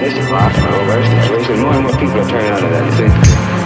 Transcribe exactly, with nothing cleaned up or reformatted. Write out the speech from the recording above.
It's a lot, bro. Worse situation. More and more people are turning out of that. See?